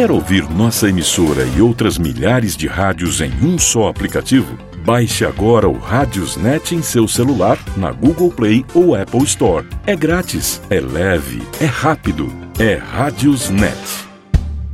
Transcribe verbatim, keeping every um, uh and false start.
Quer ouvir nossa emissora e outras milhares de rádios em um só aplicativo? Baixe agora o Radiosnet em seu celular, na Google Play ou Apple Store. É grátis, é leve, é rápido, é Radiosnet.